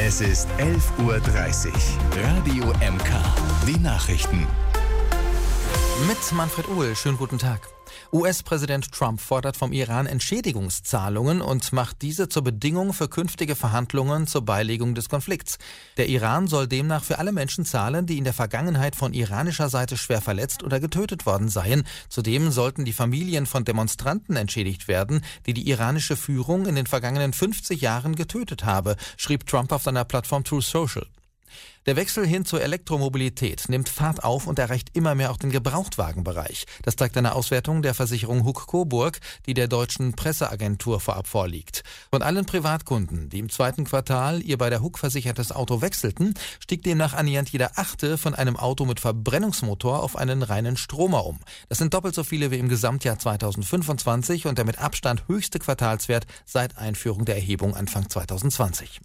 Es ist 11:30 Uhr. Radio MK. Die Nachrichten. Mit Manfred Uhl. Schönen guten Tag. US-Präsident Trump fordert vom Iran Entschädigungszahlungen und macht diese zur Bedingung für künftige Verhandlungen zur Beilegung des Konflikts. Der Iran soll demnach für alle Menschen zahlen, die in der Vergangenheit von iranischer Seite schwer verletzt oder getötet worden seien. Zudem sollten die Familien von Demonstranten entschädigt werden, die die iranische Führung in den vergangenen 50 Jahren getötet habe, schrieb Trump auf seiner Plattform Truth Social. Der Wechsel hin zur Elektromobilität nimmt Fahrt auf und erreicht immer mehr auch den Gebrauchtwagenbereich. Das zeigt eine Auswertung der Versicherung Huck-Coburg, die der deutschen Presseagentur vorab vorliegt. Von allen Privatkunden, die im zweiten Quartal ihr bei der Huck versichertes Auto wechselten, stieg demnach annähernd jeder Achte von einem Auto mit Verbrennungsmotor auf einen reinen Stromer um. Das sind doppelt so viele wie im Gesamtjahr 2025 und der mit Abstand höchste Quartalswert seit Einführung der Erhebung Anfang 2020.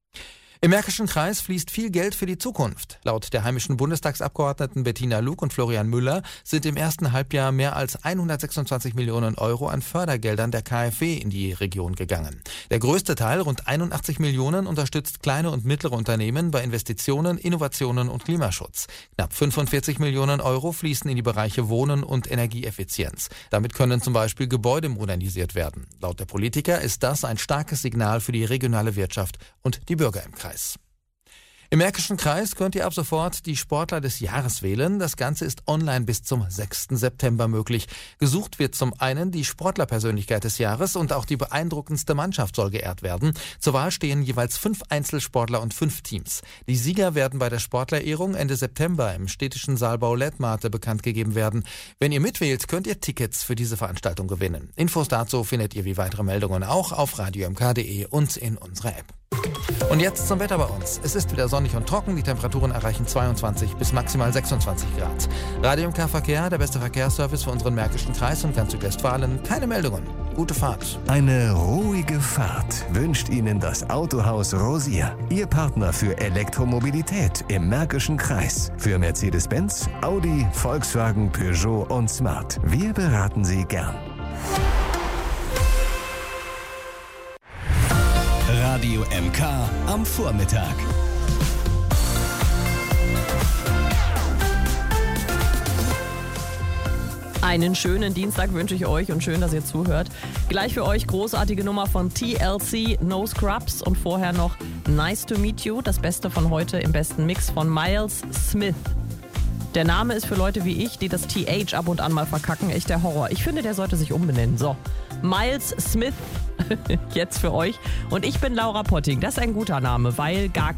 Im Märkischen Kreis fließt viel Geld für die Zukunft. Laut der heimischen Bundestagsabgeordneten Bettina Luke und Florian Müller sind im ersten Halbjahr mehr als 126 Millionen Euro an Fördergeldern der KfW in die Region gegangen. Der größte Teil, rund 81 Millionen, unterstützt kleine und mittlere Unternehmen bei Investitionen, Innovationen und Klimaschutz. Knapp 45 Millionen Euro fließen in die Bereiche Wohnen und Energieeffizienz. Damit können zum Beispiel Gebäude modernisiert werden. Laut der Politiker ist das ein starkes Signal für die regionale Wirtschaft und die Bürger im Kreis. Im Märkischen Kreis könnt ihr ab sofort die Sportler des Jahres wählen. Das Ganze ist online bis zum 6. September möglich. Gesucht wird zum einen die Sportlerpersönlichkeit des Jahres und auch die beeindruckendste Mannschaft soll geehrt werden. Zur Wahl stehen jeweils 5 Einzelsportler und 5 Teams. Die Sieger werden bei der Sportlerehrung Ende September im städtischen Saalbau Lettmate bekannt gegeben werden. Wenn ihr mitwählt, könnt ihr Tickets für diese Veranstaltung gewinnen. Infos dazu findet ihr wie weitere Meldungen auch auf radiomk.de und in unserer App. Und jetzt zum Wetter bei uns. Es ist wieder sonnig und trocken. Die Temperaturen erreichen 22 bis maximal 26 Grad. Radio MK Verkehr, der beste Verkehrsservice für unseren Märkischen Kreis und ganz Südwestfalen. Keine Meldungen. Gute Fahrt. Eine ruhige Fahrt wünscht Ihnen das Autohaus Rosier. Ihr Partner für Elektromobilität im Märkischen Kreis. Für Mercedes-Benz, Audi, Volkswagen, Peugeot und Smart. Wir beraten Sie gern. Radio MK am Vormittag. Einen schönen Dienstag wünsche ich euch und schön, dass ihr zuhört. Gleich für euch großartige Nummer von TLC, No Scrubs und vorher noch Nice to Meet You, das Beste von heute im besten Mix von Miles Smith. Der Name ist für Leute wie ich, die das TH ab und an mal verkacken, echt der Horror. Ich finde, der sollte sich umbenennen. So, Miles Smith jetzt für euch. Und ich bin Laura Potting. Das ist ein guter Name, weil gar